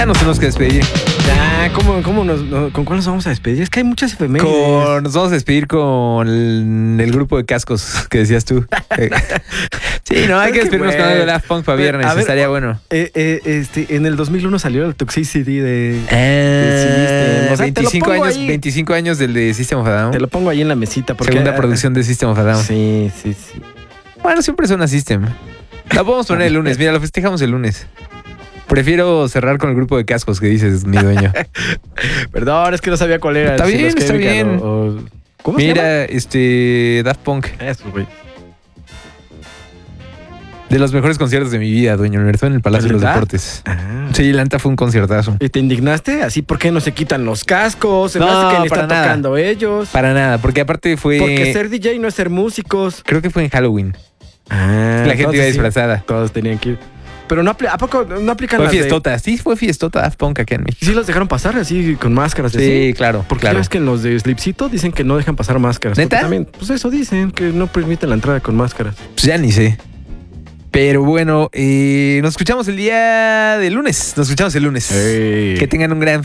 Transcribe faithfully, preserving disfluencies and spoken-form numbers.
Ya nos tenemos que despedir. Ya, ¿cómo, cómo nos, no, ¿con cuál nos vamos a despedir? Es que hay muchas efemérides. Con, nos vamos a despedir con el, el grupo de cascos que decías tú. Sí, no, hay que despedirnos con algo de Daft Punk para viernes. A ver, estaría bueno. Eh, eh, este, en el dos mil uno salió el Toxicity de, Ah, de System. O sea, te lo veinticinco, pongo años, ahí. veinticinco años del de System of a Down. Te lo pongo ahí en la mesita. Porque, Segunda producción de System of a Down. Sí, sí, sí. Bueno, siempre suena System. La podemos poner el lunes. Mira, lo festejamos el lunes. Prefiero cerrar con el grupo de cascos que dices, mi dueño. Perdón, es que no sabía cuál era. Está si bien, los está Chemical bien. o- o- ¿Cómo se Mira, este Daft Punk. llama? Eso, güey. De los mejores conciertos de mi vida, dueño. Me en el Palacio de los ¿Verdad? Deportes. Ah. Sí, la neta fue un conciertazo. ¿Y te indignaste? ¿Así por qué no se quitan los cascos? Se me No, hace que ni para están nada. tocando ellos. Para nada, porque aparte fue... Porque ser D J no es ser músicos. Creo que fue en Halloween. Ah, La gente iba disfrazada. Todos tenían que ir. Pero no apli- ¿a poco no aplican Fue las de- fiestota. Sí, fue fiestota Daft Punk acá en ¿Y México. sí los dejaron pasar así con máscaras? y Sí, así? claro. Porque claro. ya ves que en los de Slipcito dicen que no dejan pasar máscaras. ¿Neta? Porque también, pues eso dicen, que no permiten la entrada con máscaras. Pues ya ni sé. Pero bueno, eh, nos escuchamos el día del lunes. Nos escuchamos el lunes. Ey. Que tengan un gran